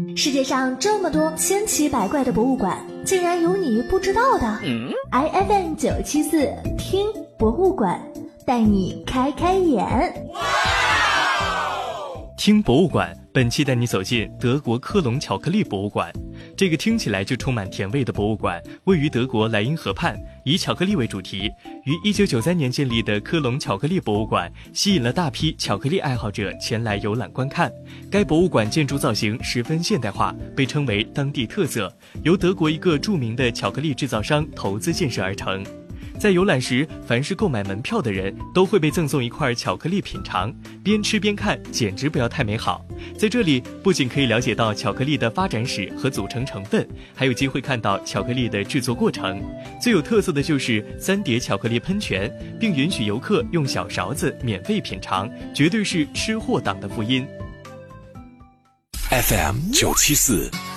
世界上这么多千奇百怪的博物馆，竟然有你不知道的。IFM 974听博物馆，带你开开眼。 听博物馆，本期带你走进德国科隆巧克力博物馆。这个听起来就充满甜味的博物馆位于德国莱茵河畔，以巧克力为主题。于1993年建立的科隆巧克力博物馆吸引了大批巧克力爱好者前来游览观看。该博物馆建筑造型十分现代化，被称为当地特色，由德国一个著名的巧克力制造商投资建设而成。在游览时，凡是购买门票的人都会被赠送一块巧克力品尝，边吃边看，简直不要太美好。在这里不仅可以了解到巧克力的发展史和组成成分，还有机会看到巧克力的制作过程。最有特色的就是3碟巧克力喷泉，并允许游客用小勺子免费品尝，绝对是吃货党的福音。 FM 974